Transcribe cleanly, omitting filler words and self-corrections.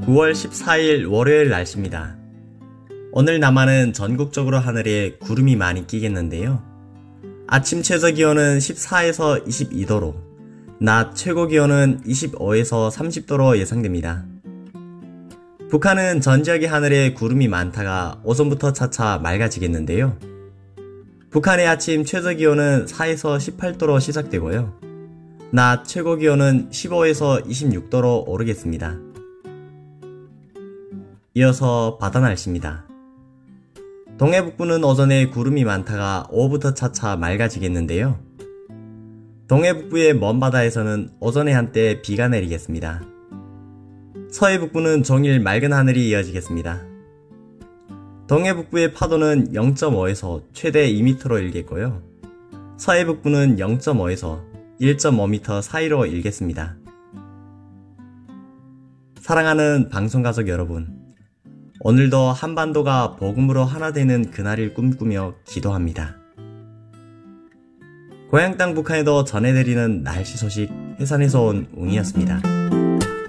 9월 14일 월요일 날씨입니다. 오늘 남한은 전국적으로 하늘에 구름이 많이 끼겠는데요. 아침 최저기온은 14에서 22도로, 낮 최고기온은 25에서 30도로 예상됩니다. 북한은 전 지역의 하늘에 구름이 많다가 오전부터 차차 맑아지겠는데요. 북한의 아침 최저기온은 4에서 18도로 시작되고요. 낮 최고기온은 15에서 26도로 오르겠습니다. 이어서 바다 날씨입니다. 동해북부는 오전에 구름이 많다가 오후부터 차차 맑아지겠는데요. 동해북부의 먼 바다에서는 오전에 한때 비가 내리겠습니다. 서해북부는 종일 맑은 하늘이 이어지겠습니다. 동해북부의 파도는 0.5에서 최대 2m로 일겠고요. 서해북부는 0.5에서 1.5m 사이로 일겠습니다. 사랑하는 방송가족 여러분, 오늘도 한반도가 복음으로 하나 되는 그날을 꿈꾸며 기도합니다. 고향 땅 북한에도 전해드리는 날씨 소식 해산에서 온 웅이었습니다.